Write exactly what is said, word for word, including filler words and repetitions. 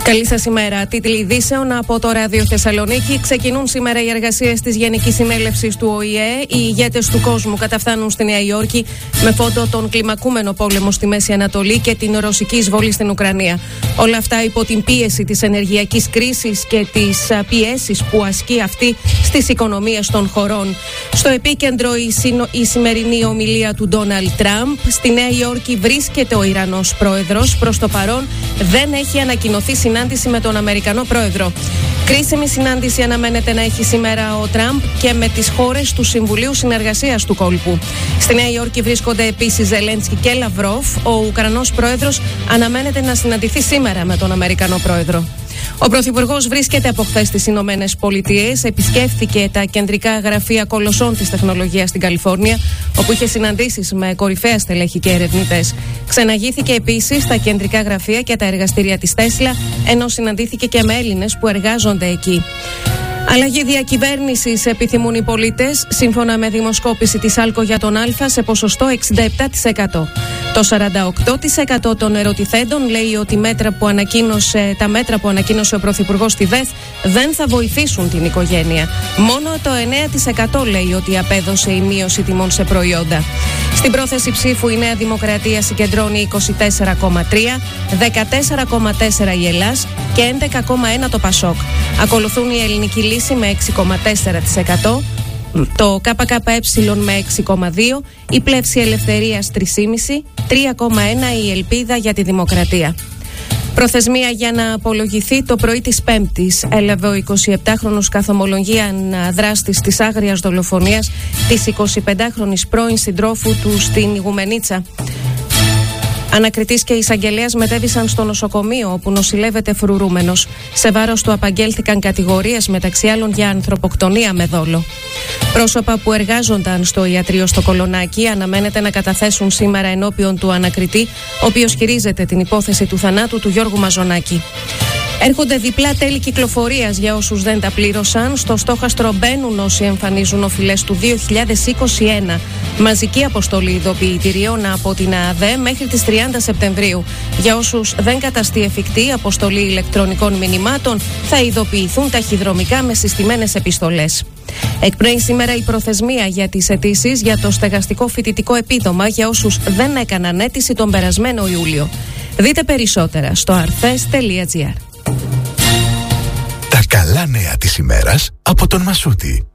Καλή σας ημέρα. Τίτλοι ειδήσεων από το Ράδιο Θεσσαλονίκη. Ξεκινούν σήμερα οι εργασίες της Γενικής Συνέλευσης του Ο Η Ε. Οι ηγέτες του κόσμου καταφθάνουν στη Νέα Υόρκη με φόντο τον κλιμακούμενο πόλεμο στη Μέση Ανατολή και την ρωσική εισβολή στην Ουκρανία. Όλα αυτά υπό την πίεση της ενεργειακής κρίσης και τις πιέσεις που ασκεί αυτή στις οικονομίες των χωρών. Στο επίκεντρο η, συνο... η σημερινή ομιλία του Ντόναλντ Τραμπ. Στη Νέα Υόρκη βρίσκεται ο Ιρανός πρόεδρος. Προς το παρόν δεν έχει ανακοινωθεί συνάντηση με τον Αμερικανό πρόεδρο. Κρίσιμη συνάντηση αναμένεται να έχει σήμερα ο Τραμπ και με τις χώρες του Συμβουλίου Συνεργασίας του Κόλπου. Στη Νέα Υόρκη βρίσκονται επίσης Ζελένσκι και Λαυρόφ. Ο Ουκρανός πρόεδρος αναμένεται να συναντηθεί σήμερα με τον Αμερικανό πρόεδρο. Ο Πρωθυπουργός βρίσκεται από χθες στις Ηνωμένες Πολιτείες. Επισκέφθηκε τα κεντρικά γραφεία κολοσσών της τεχνολογίας στην Καλιφόρνια, όπου είχε συναντήσεις με κορυφαία στελέχη και ερευνητές. Ξεναγήθηκε επίσης στα κεντρικά γραφεία και τα εργαστήρια της Τέσλα, ενώ συναντήθηκε και με Έλληνες που εργάζονται εκεί. Αλλαγή διακυβέρνησης επιθυμούν οι πολίτες, σύμφωνα με δημοσκόπηση της Άλκο για τον Α, σε ποσοστό εξήντα επτά τοις εκατό. Το σαράντα οκτώ τοις εκατό των ερωτηθέντων λέει ότι μέτρα που ανακοίνωσε, τα μέτρα που ανακοίνωσε ο Πρωθυπουργός στη ΔΕΘ δεν θα βοηθήσουν την οικογένεια. Μόνο το εννέα τοις εκατό λέει ότι απέδωσε η μείωση τιμών σε προϊόντα. Στην πρόθεση ψήφου η Νέα Δημοκρατία συγκεντρώνει είκοσι τέσσερα κόμμα τρία, δεκατέσσερα κόμμα τέσσερα η Ελλάς και έντεκα κόμμα ένα το Πασόκ. Ακολουθούν η Ελληνική Λύση με έξι κόμμα τέσσερα τοις εκατό, το ΚΚΕ με έξι κόμμα δύο, η Πλεύση Ελευθερίας τρία κόμμα πέντε, τρία κόμμα ένα η Ελπίδα για τη Δημοκρατία. Προθεσμία για να απολογηθεί το πρωί της Πέμπτης έλαβε ο εικοσιεπτάχρονος καθομολογία δράστης της άγριας δολοφονίας της εικοσιπεντάχρονης πρώην συντρόφου του στην Ιγουμενίτσα. Ανακριτής και εισαγγελέας μετέβησαν στο νοσοκομείο όπου νοσηλεύεται φρουρούμενος. Σε βάρος του απαγγέλθηκαν κατηγορίες, μεταξύ άλλων για ανθρωποκτονία με δόλο. Πρόσωπα που εργάζονταν στο ιατρείο στο Κολονάκι αναμένεται να καταθέσουν σήμερα ενώπιον του ανακριτή, ο οποίος χειρίζεται την υπόθεση του θανάτου του Γιώργου Μαζονάκη. Έρχονται διπλά τέλη κυκλοφορίας για όσους δεν τα πλήρωσαν. Στο στόχαστρο μπαίνουν όσοι εμφανίζουν οφειλές του δύο χιλιάδες είκοσι ένα. Μαζική αποστολή ειδοποιητηρίων από την ΑΑΔΕ μέχρι τις τριάντα Σεπτεμβρίου. Για όσους δεν καταστεί εφικτή αποστολή ηλεκτρονικών μηνυμάτων, θα ειδοποιηθούν ταχυδρομικά με συστημένες επιστολές. Εκπνέει σήμερα η προθεσμία για τις αιτήσεις για το στεγαστικό φοιτητικό επίδομα για όσους δεν έκαναν αίτηση τον περασμένο Ιούλιο. Δείτε περισσότερα στο αρθές τελεία τζι άρ. Τα καλά νέα της ημέρας από τον Μασούτη.